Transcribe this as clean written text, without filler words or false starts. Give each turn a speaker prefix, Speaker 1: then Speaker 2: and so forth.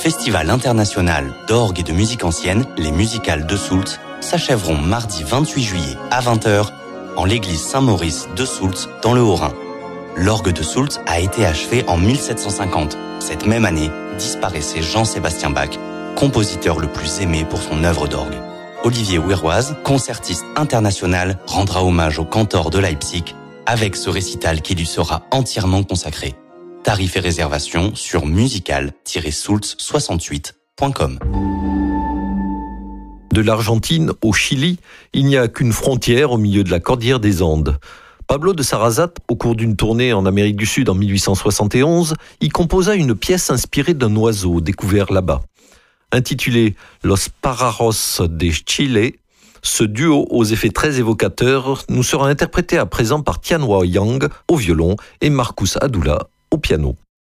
Speaker 1: Festival international d'orgue et de musique ancienne, les musicales de Soultz, s'achèveront mardi 28 juillet à 20h en l'église Saint-Maurice de Soultz dans le Haut-Rhin. L'orgue de Soultz a été achevé en 1750. Cette même année, disparaissait Jean-Sébastien Bach, compositeur le plus aimé pour son œuvre d'orgue. Olivier Ouiroise, concertiste international, rendra hommage au cantor de Leipzig avec ce récital qui lui sera entièrement consacré. Tarifs et réservations sur musical-soultz68.com.
Speaker 2: De l'Argentine au Chili, il n'y a qu'une frontière au milieu de la cordillère des Andes. Pablo de Sarrazat, au cours d'une tournée en Amérique du Sud en 1871, y composa une pièce inspirée d'un oiseau découvert là-bas. Intitulé Los Pájaros de Chile, ce duo aux effets très évocateurs nous sera interprété à présent par Tianhua Yang au violon et Marcus Adula au piano.